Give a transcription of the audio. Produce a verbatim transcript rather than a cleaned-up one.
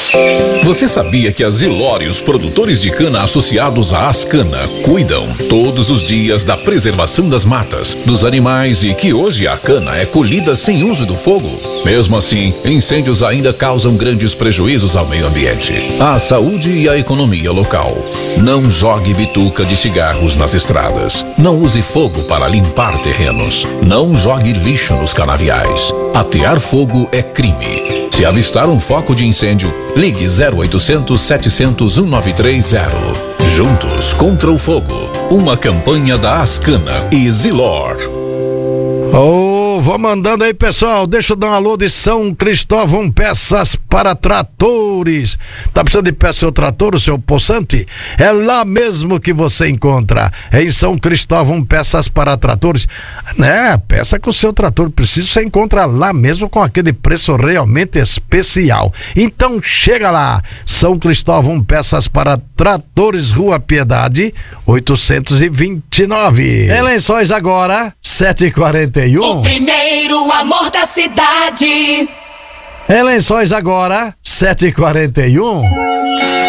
Você sabia que a Zilor e os produtores de cana associados à Ascana cuidam todos os dias da preservação das matas, dos animais e que hoje a cana é colhida sem uso do fogo? Mesmo assim, incêndios ainda causam grandes prejuízos ao meio ambiente, à saúde e à economia local. Não jogue bituca de cigarros nas estradas. Não use fogo para limpar terrenos. Não jogue lixo nos canaviais. Atear fogo é crime. Se avistar um foco de incêndio, ligue zero oitocentos, setecentos, cento e noventa e três zero. Juntos contra o fogo. Uma campanha da Ascana e Zilor. Oh, vou mandando aí, pessoal. Deixa eu dar um alô de São Cristóvão Peças para Tratores. Tá precisando de peça seu trator, o seu poçante? É lá mesmo que você encontra. É em São Cristóvão Peças para Tratores. Né? Peça que o seu trator precisa, você encontra lá mesmo com aquele preço realmente especial. Então chega lá. São Cristóvão Peças para Tratores, Rua Piedade, oitocentos e vinte e nove. Em Lençóis agora, sete e quarenta e um. O primeiro amor da cidade. Em Lençóis agora, sete e quarenta e um.